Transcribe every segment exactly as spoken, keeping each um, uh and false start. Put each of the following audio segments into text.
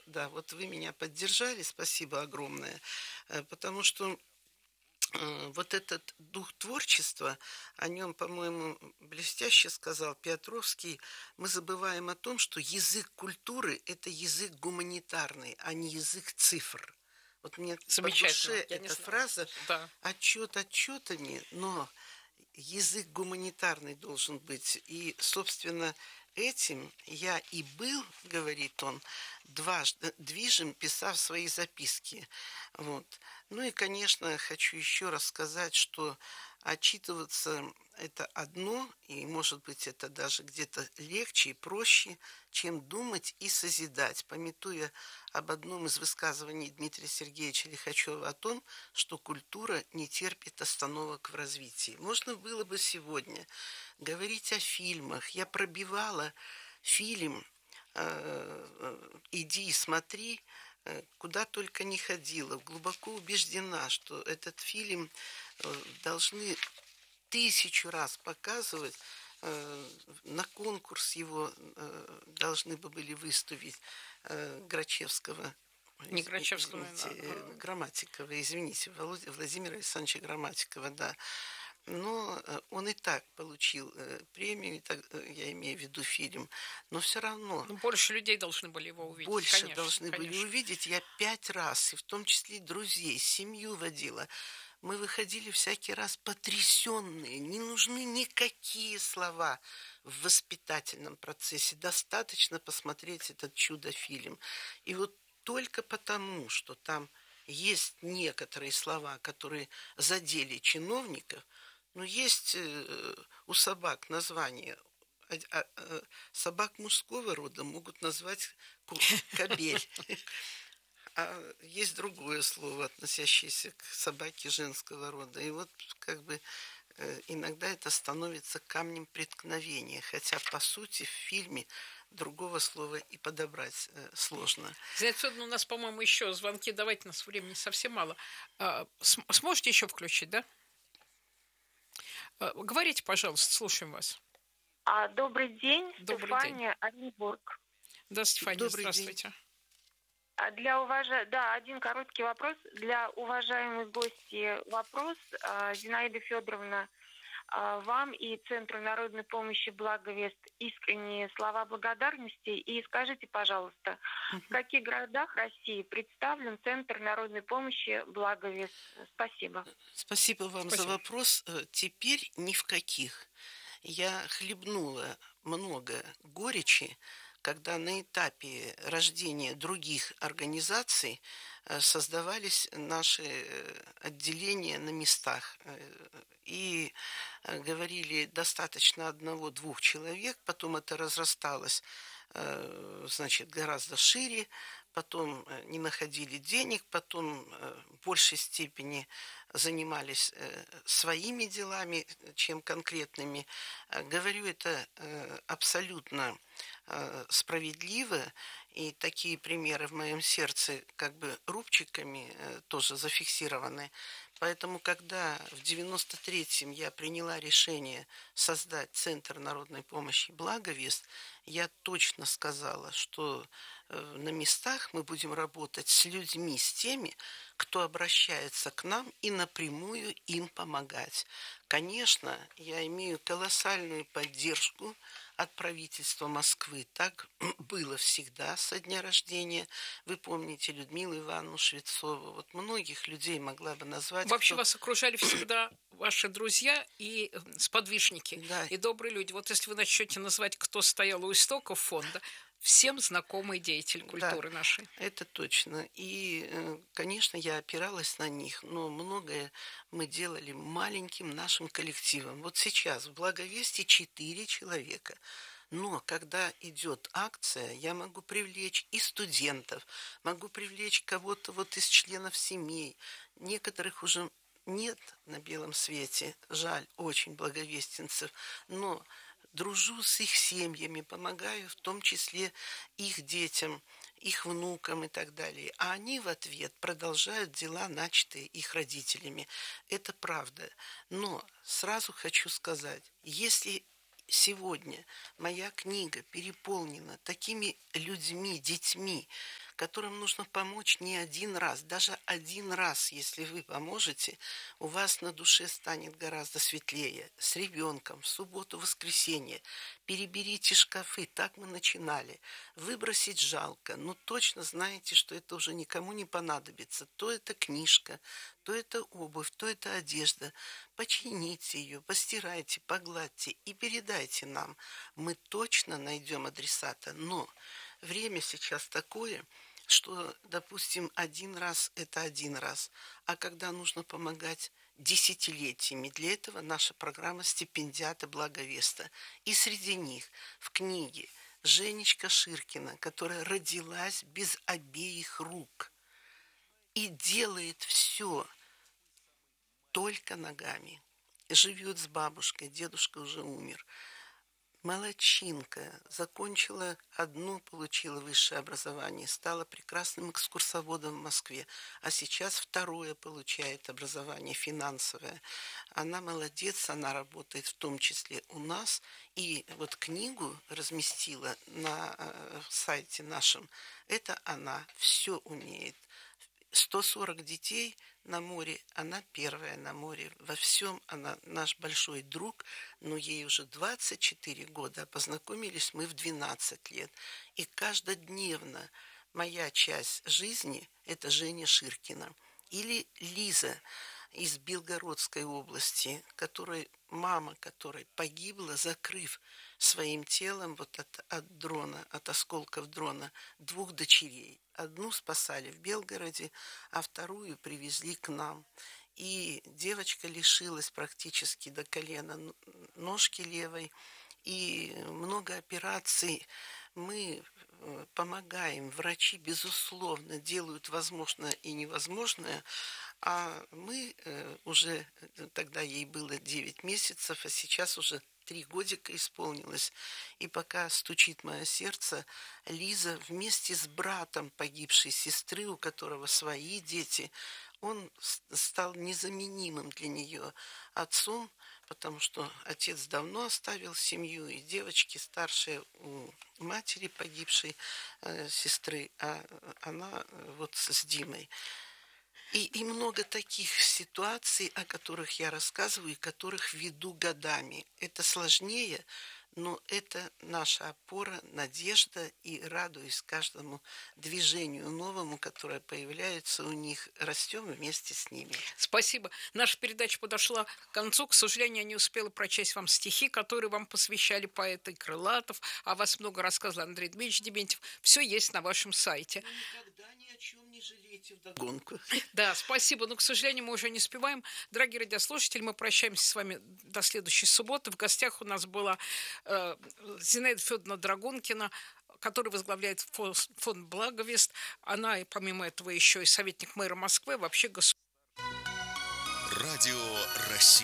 да, вот вы меня поддержали, спасибо огромное, э, потому что э, вот этот дух творчества, о нем, по-моему, блестяще сказал Петровский, мы забываем о том, что язык культуры– это язык гуманитарный, а не язык цифр. Вот мне по душе Замечательно. Я не эта знала. фраза Да. «отчет отчетами», но язык гуманитарный должен быть. И, собственно, этим я и был, говорит он, дважды движим, писав свои записки. Вот. Ну и, конечно, хочу еще раз сказать, что отчитываться– это одно, и, может быть, это даже где-то легче и проще, чем думать и созидать, памятуя об одном из высказываний Дмитрия Сергеевича Лихачева о том, что культура не терпит остановок в развитии. Можно было бы сегодня говорить о фильмах. Я пробивала фильм э, «Иди и смотри», э, куда только не ходила. Глубоко убеждена, что этот фильм э, должны тысячу раз показывать. Э, на конкурс его э, должны бы были выставить э, Грачевского. Ой, Не изви- Грачевского, извините, наверное. э, а, Грамматикова, извините, Володя, Владимира Александровича Грамматикова, да. Но э, он и так получил э, премию, и так, э, я имею в виду фильм, но все равно Ну, больше людей должны были его увидеть. больше Конечно, должны были конечно. увидеть. Я пять раз, и в том числе и друзей, семью водила. Мы выходили всякий раз потрясенные. Не нужны никакие слова в воспитательном процессе. Достаточно посмотреть этот чудо-фильм. И вот только потому, что там есть некоторые слова, которые задели чиновников, но есть э, у собак название. А- а- а, Собак мужского рода могут назвать ку- кобель. А есть другое слово, относящееся к собаке женского рода. И вот как бы э, иногда это становится камнем преткновения, хотя по сути в фильме другого слова и подобрать э, сложно. Знаете, ну, у нас, по-моему, еще звонки. Давайте, у нас времени совсем мало. А, см- сможете еще включить, да? А, говорите, пожалуйста, слушаем вас. А, добрый день, Добрый день. Стефания, Оренбург. Да, Стефания, Добрый день. здравствуйте. А Для уважа... Да, один короткий вопрос для уважаемой гости. Вопрос, а, Зинаида Федоровна, а, вам и Центру народной помощи «Благовест» искренние слова благодарности. И скажите, пожалуйста, в каких городах России представлен Центр народной помощи «Благовест»? Спасибо. Спасибо вам за Спасибо. вопрос. Э, Теперь ни в каких. Я хлебнула много горечи, когда на этапе рождения других организаций э, создавались наши э, отделения на местах. Э, И э, говорили достаточно одного-двух человек, потом это разрасталось, э, значит, гораздо шире, потом э, не находили денег, потом э, в большей степени занимались э, своими делами, чем конкретными. Э, Говорю это э, абсолютно э, справедливо, и такие примеры в моем сердце как бы рубчиками э, тоже зафиксированы. Поэтому, когда в девяносто третьем я приняла решение создать Центр народной помощи «Благовест», я точно сказала, что э, на местах мы будем работать с людьми, с теми, кто обращается к нам, и напрямую им помогать. Конечно, я имею колоссальную поддержку от правительства Москвы. Так было всегда со дня рождения. Вы помните Людмилу Ивановну Швецову. Вот многих людей могла бы назвать, Вообще кто... вас окружали всегда ваши друзья и э, сподвижники, Да, и добрые люди. Вот если вы начнете называть, кто стоял у истоков фонда, всем знакомый деятель да, культуры нашей. это точно. И, э, конечно, я опиралась на них, но многое мы делали маленьким нашим коллективом. Вот сейчас в Благовесте четыре человека. Но когда идет акция, я могу привлечь и студентов, могу привлечь кого-то вот из членов семей. Некоторых уже нет на белом свете, жаль, очень благовестенцев, но дружу с их семьями, помогаю в том числе их детям, их внукам и так далее. А они в ответ продолжают дела, начатые их родителями. Это правда. Но сразу хочу сказать, если сегодня моя книга переполнена такими людьми, детьми, которым нужно помочь не один раз. Даже один раз, если вы поможете, у вас на душе станет гораздо светлее. С ребенком, в субботу, воскресенье. Переберите шкафы, так мы начинали. Выбросить жалко, но точно знаете, что это уже никому не понадобится. То это книжка, то это обувь, то это одежда. Почините ее, постирайте, погладьте и передайте нам. Мы точно найдем адресата, но время сейчас такое, что, допустим, один раз – это один раз, а когда нужно помогать десятилетиями, для этого наша программа «Стипендиаты Благовеста». И среди них в книге Женечка Ширкина, которая родилась без обеих рук и делает все только ногами. Живет с бабушкой, дедушка уже умер. Молодчинка, закончила одну, получила высшее образование, стала прекрасным экскурсоводом в Москве, а сейчас второе получает образование финансовое. Она молодец, она работает в том числе у нас, и вот книгу разместила на э, сайте нашем. Это она все умеет. сто сорок детей на море, она первая на море. Во всем она наш большой друг, но ей уже двадцать четыре года, а познакомились мы в двенадцать лет. И каждодневно моя часть жизни – это Женя Ширкина. Или Лиза из Белгородской области, которой, мама которой погибла, закрыв своим телом вот от, от дрона, от осколков дрона, двух дочерей. Одну спасали в Белгороде, а вторую привезли к нам. И девочка лишилась практически до колена ножки левой, и много операций. Мы помогаем, врачи, безусловно, делают возможное и невозможное, а мы уже, тогда ей было девять месяцев, а сейчас уже три годика исполнилось. И пока стучит мое сердце, Лиза вместе с братом погибшей сестры, у которого свои дети, он стал незаменимым для нее отцом, потому что отец давно оставил семью, и девочки старшие у матери погибшей э, сестры, а она вот с Димой. И, и много таких ситуаций, о которых я рассказываю, и которых веду годами. Это сложнее, но это наша опора, надежда, и радуюсь каждому движению новому, которое появляется у них, растем вместе с ними. Спасибо. Наша передача подошла к концу. К сожалению, я не успела прочесть вам стихи, которые вам посвящали поэты Крылатов. О вас много рассказывал Андрей Дмитриевич Дементьев. Все есть на вашем сайте. Никогда ни о чем не жалейте вдогонку. Да, спасибо. Но, к сожалению, мы уже не успеваем. Дорогие радиослушатели, мы прощаемся с вами до следующей субботы. В гостях у нас была э, Зинаида Федоровна Драгункина, который возглавляет фонд «Благовест». Она, и помимо этого, еще и советник мэра Москвы, вообще государственный. Радио России.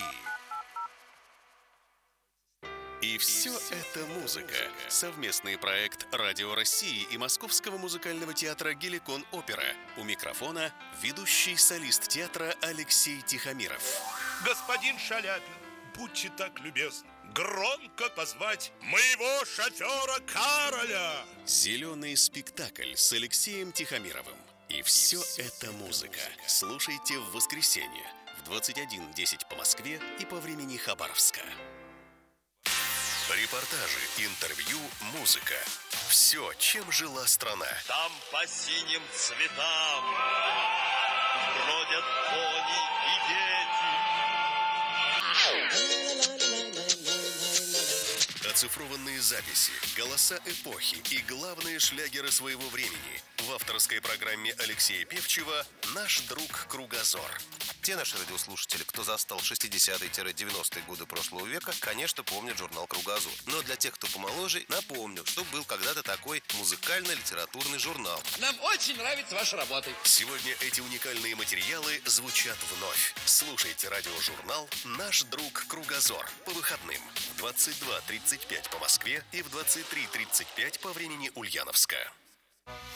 И все это музыка. Совместный проект Радио России и Московского музыкального театра «Геликон Опера». У микрофона ведущий солист театра Алексей Тихомиров. Господин Шаляпин, будьте так любезны, громко позвать моего шофера Кароля. Зеленый спектакль с Алексеем Тихомировым. И все это музыка. Слушайте в воскресенье в двадцать один десять по Москве и по времени Хабаровска. Репортажи, интервью, музыка. Все, чем жила страна. Там по синим цветам бродят кони и дети. Оцифрованные записи, голоса эпохи и главные шлягеры своего времени в авторской программе Алексея Певчева «Наш друг Кругозор». Те наши радиослушатели, кто застал шестидесятые-девяностые годы прошлого века, конечно, помнят журнал «Кругозор». Но для тех, кто помоложе, напомню, что был когда-то такой музыкально-литературный журнал. Нам очень нравится ваша работа. Сегодня эти уникальные материалы звучат вновь. Слушайте радиожурнал «Наш друг Кругозор» по выходным в двадцать два тридцать пять по Москве и в двадцать три тридцать пять по времени Ульяновска.